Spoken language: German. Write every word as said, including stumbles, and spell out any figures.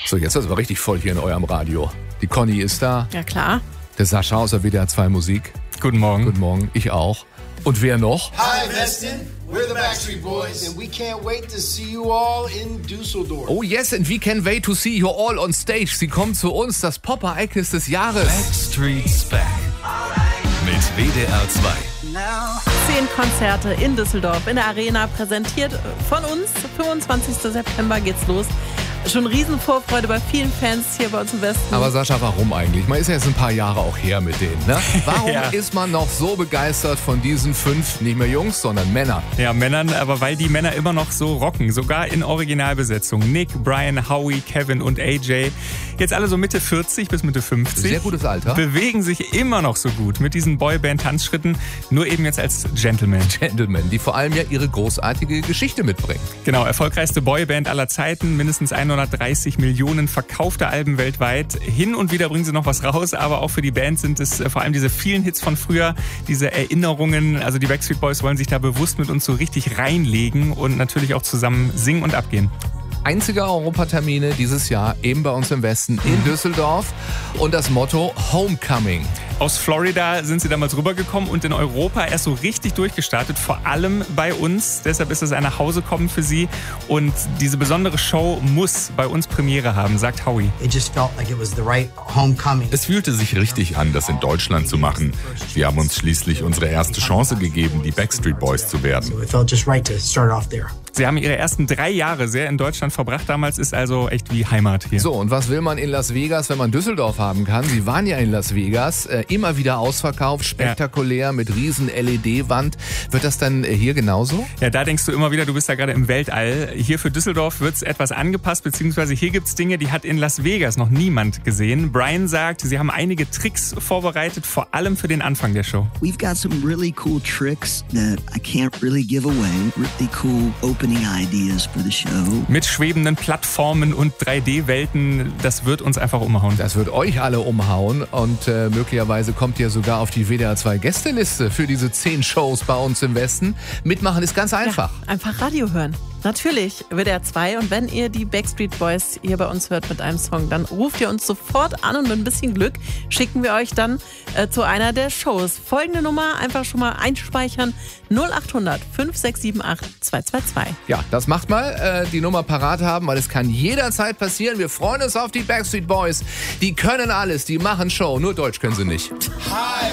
So, jetzt ist es aber richtig voll hier in eurem Radio. Die Conny ist da. Ja, klar. Der Sascha aus der W D R zwei Musik. Guten Morgen. Guten Morgen, ich auch. Und wer noch? Hi, Weston. We're the Backstreet Boys, and we can't wait to see you all in Düsseldorf. Oh yes, and we can wait to see you all on stage. Sie kommen zu uns, das Pop-Ereignis des Jahres. Backstreet's Back. Mit W D R zwei. Zehn Konzerte in Düsseldorf in der Arena, präsentiert von uns. fünfundzwanzigsten September geht's los. Schon Riesenvorfreude bei vielen Fans hier bei uns im Westen. Aber Sascha, warum eigentlich? Man ist ja jetzt ein paar Jahre auch her mit denen, ne? Warum Ja. ist man noch so begeistert von diesen fünf, nicht mehr Jungs, sondern Männern? Ja, Männern, aber weil die Männer immer noch so rocken, sogar in Originalbesetzung. Nick, Brian, Howie, Kevin und A J. Jetzt alle so Mitte vierzig bis Mitte fünfzig. Sehr gutes Alter. Bewegen sich immer noch so gut mit diesen Boyband-Tanzschritten, nur eben jetzt als Gentleman. Gentlemen, die vor allem ja ihre großartige Geschichte mitbringen. Genau, erfolgreichste Boyband aller Zeiten, mindestens hundertdreißig Millionen verkaufte Alben weltweit. Hin und wieder bringen sie noch was raus, aber auch für die Band sind es vor allem diese vielen Hits von früher, diese Erinnerungen. Also die Backstreet Boys wollen sich da bewusst mit uns so richtig reinlegen und natürlich auch zusammen singen und abgehen. Einzige Europatermine dieses Jahr eben bei uns im Westen in Düsseldorf und das Motto Homecoming. Aus Florida sind sie damals rübergekommen und in Europa erst so richtig durchgestartet, vor allem bei uns. Deshalb ist es ein Nachhausekommen für sie und diese besondere Show muss bei uns Premiere haben, sagt Howie. It just felt like it was the right homecoming. Es fühlte sich richtig an, das in Deutschland zu machen. Wir haben uns schließlich unsere erste Chance gegeben, die Backstreet Boys zu werden. So it felt just right to start off there. Sie haben ihre ersten drei Jahre sehr in Deutschland verbracht. Damals ist also echt wie Heimat hier. So, und was will man in Las Vegas, wenn man Düsseldorf haben kann? Sie waren ja in Las Vegas, äh, immer wieder ausverkauft, spektakulär, ja. Mit riesen L E D-Wand. Wird das dann äh, hier genauso? Ja, da denkst du immer wieder, du bist ja gerade im Weltall. Hier für Düsseldorf wird es etwas angepasst, beziehungsweise hier gibt es Dinge, die hat in Las Vegas noch niemand gesehen. Brian sagt, sie haben einige Tricks vorbereitet, vor allem für den Anfang der Show. We've got some really cool tricks that I can't really give away. Really cool opening ideas for the show. Mit schwebenden Plattformen und drei D-Welten, das wird uns einfach umhauen. Das wird euch alle umhauen und äh, möglicherweise kommt ihr sogar auf die W D R zwei Gästeliste für diese zehn Shows bei uns im Westen. Mitmachen ist ganz einfach. Ja, einfach Radio hören. Natürlich, W D R zwei. Und wenn ihr die Backstreet Boys hier bei uns hört mit einem Song, dann ruft ihr uns sofort an und mit ein bisschen Glück schicken wir euch dann äh, zu einer der Shows. Folgende Nummer einfach schon mal einspeichern: null acht hundert fünf sechs sieben acht zwei zwei zwei. Ja, das macht mal, äh, die Nummer parat haben, weil es kann jederzeit passieren. Wir freuen uns auf die Backstreet Boys. Die können alles, die machen Show, nur Deutsch können sie nicht. Hi.